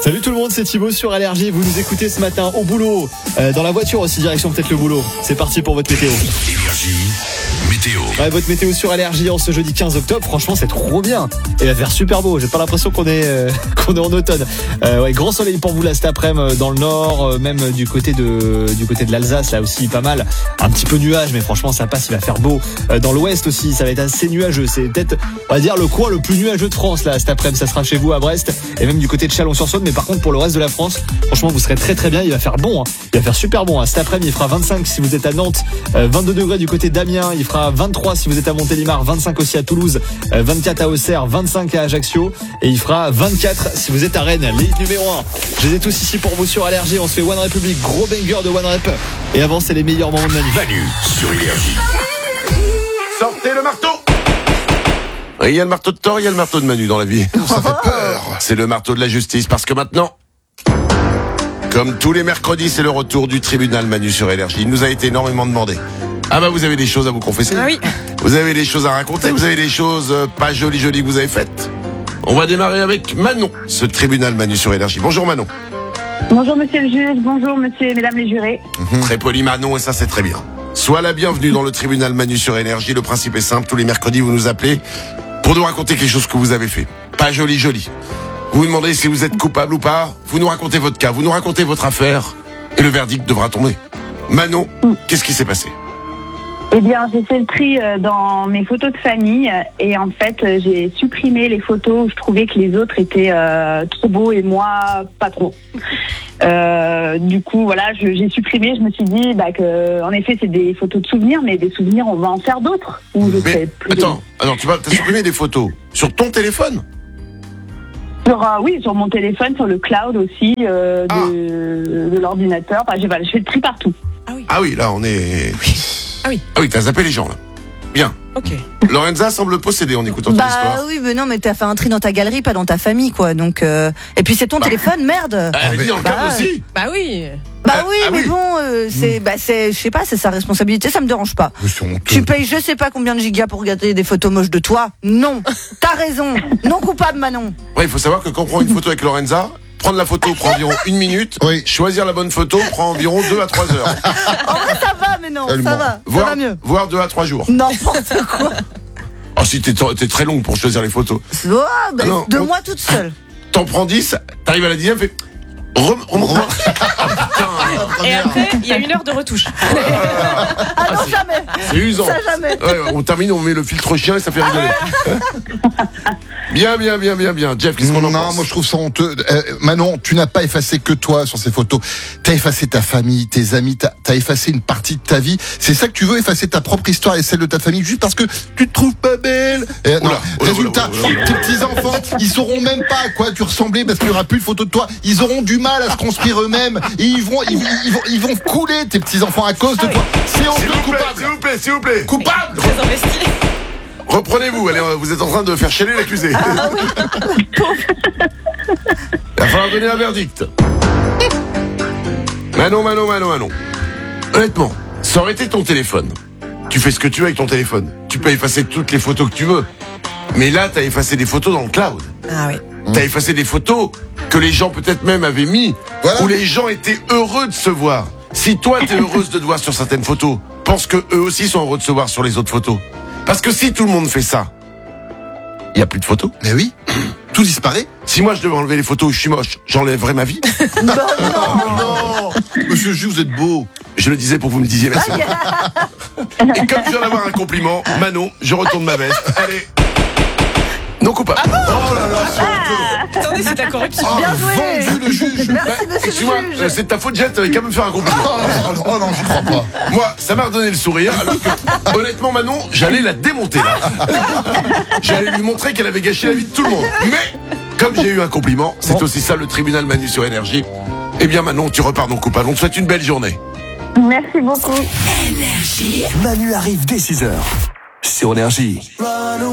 Salut tout le monde, c'est Thibaut sur Allergie. Vous nous écoutez ce matin au boulot, dans la voiture aussi, direction peut-être le boulot. C'est parti pour votre météo. Énergie, météo. Ouais, votre météo sur Allergie en ce jeudi 15 octobre. Franchement, c'est trop bien. Et il va faire super beau. J'ai pas l'impression qu'on est en automne. Ouais, grand soleil pour vous là cet après-midi dans le nord, même du côté de l'Alsace, là aussi pas mal. Un petit peu nuage, mais franchement ça passe. Il va faire beau. Dans l'ouest aussi, ça va être assez nuageux. C'est peut-être, on va dire, le coin le plus nuageux de France là cet après-midi. Ça sera chez vous à Brest et même du côté de Chalon-sur-Saône. Mais par contre, pour le reste de la France, franchement, vous serez très très bien. Il va faire bon. Il va faire super bon. Cet après-midi, il fera 25 si vous êtes à Nantes, 22 degrés du côté d'Amiens. Il fera 23 si vous êtes à Montélimar, 25 aussi à Toulouse, 24 à Auxerre, 25 à Ajaccio et il fera 24 si vous êtes à Rennes. Les numéro 1. Je les ai tous ici pour vous sur Allergie. On se fait One Republic, gros banger de One Rep. Et avant, c'est les meilleurs moments de Manu. Manu sur Énergie. Sortez le marteau. Il y a le marteau de Thor, il y a le marteau de Manu dans la vie. Ça fait peur. C'est le marteau de la justice parce que maintenant, comme tous les mercredis, c'est le retour du tribunal Manu sur Énergie. Il nous a été énormément demandé. Ah bah vous avez des choses à vous confesser. Ah oui. Vous avez des choses à raconter, vous avez des choses pas jolies que vous avez faites. On va démarrer avec Manon, ce tribunal Manu sur Énergie. Bonjour Manon. Bonjour monsieur le juge, bonjour monsieur et mesdames les jurés. Très poli Manon et ça c'est très bien. Sois la bienvenue dans le tribunal Manu sur Énergie. Le principe est simple, tous les mercredis vous nous appelez pour nous raconter quelque chose que vous avez fait. Pas joli. Vous vous demandez si vous êtes coupable ou pas, vous nous racontez votre cas, vous nous racontez votre affaire et le verdict devra tomber. Manon, qu'est-ce qui s'est passé ? Eh bien, j'ai fait le tri dans mes photos de famille et en fait, j'ai supprimé les photos où je trouvais que les autres étaient trop beaux et moi, pas trop. Du coup, voilà, j'ai supprimé. Je me suis dit que, en effet, c'est des photos de souvenirs, mais des souvenirs, on va en faire d'autres. Mais attends, alors t'as supprimé des photos sur ton téléphone ? Oui, sur mon téléphone, sur le cloud aussi, de l'ordinateur. Enfin, je fais le tri partout. Ah oui, là on est... Ah oui. Ah oui, t'as zappé les gens là. Bien. Ok. Lorenza semble posséder en écoutant ton histoire. Oui, mais non, mais t'as fait un tri dans ta galerie, pas dans ta famille, quoi. Donc, et puis c'est ton téléphone, merde. Elle dit dans le cadre aussi. Bah oui. Mais bon, je sais pas, c'est sa responsabilité, ça me dérange pas. Tu payes je sais pas combien de gigas pour regarder des photos moches de toi. Non, t'as raison. Non coupable, Manon. Ouais, il faut savoir que quand on prend une photo avec Lorenza, prendre la photo prend environ 1 minute. Oui. Choisir la bonne photo prend environ 2 à 3 heures. En vrai, ça va, mais non, ça va mieux. Voire 2 à 3 jours. N'importe quoi. Ah si, t'es très long pour choisir les photos. Non, de moi toute seule. T'en prends 10, t'arrives à la 10e, fais... Et après, il y a 1 heure de retouche. Ah non, jamais. C'est usant. Ça, jamais. Ouais, on termine, on met le filtre chien et ça fait rigoler. Bien. Jeff, qu'est-ce qu'on en pense ? Non, moi je trouve ça honteux. Manon, tu n'as pas effacé que toi sur ces photos. T'as effacé ta famille, tes amis, t'as effacé une partie de ta vie. C'est ça que tu veux, effacer ta propre histoire et celle de ta famille juste parce que tu te trouves pas belle. Résultat, tes petits-enfants, ils sauront même pas à quoi tu ressemblais parce qu'il n'y aura plus de photos de toi. Ils auront du mal à se construire eux-mêmes et ils vont couler, tes petits-enfants, à cause de toi. C'est honteux, coupable. S'il vous plaît. Coupable. Très investi. Reprenez-vous, allez, vous êtes en train de faire chialer l'accusé. Il va falloir donner un verdict. Manon. Honnêtement, ça aurait été ton téléphone. Tu fais ce que tu veux avec ton téléphone. Tu peux effacer toutes les photos que tu veux. Mais là, t'as effacé des photos dans le cloud. Ah oui. T'as effacé des photos que les gens peut-être même avaient mis, où les gens étaient heureux de se voir. Si toi, t'es heureuse de te voir sur certaines photos, pense que eux aussi sont heureux de se voir sur les autres photos. Parce que si tout le monde fait ça, il n'y a plus de photos. Mais oui, tout disparaît. Si moi je devais enlever les photos où je suis moche, j'enlèverais ma vie. Non. Monsieur le juge, vous êtes beau. Je le disais pour que vous me disiez merci. Et comme je viens d'avoir un compliment, Manon, je retourne ma veste. Allez. Non coupable. Oh là là, c'est honteux. Attendez, c'est de la corruption. Bien joué. Vendu le juge. Merci, monsieur Excuse-moi, le juge. c'est de ta faute, Jet, t'avais qu'à me faire un compliment. Oh non, j'y crois pas. Moi, ça m'a redonné le sourire, alors que, honnêtement, Manon, j'allais la démonter, là. J'allais lui montrer qu'elle avait gâché la vie de tout le monde. Mais, comme j'ai eu un compliment, c'est aussi ça le tribunal Manu sur Énergie. Eh bien, Manon, tu repars non coupable. On te souhaite une belle journée. Merci beaucoup. Manu arrive dès 6h sur Énergie.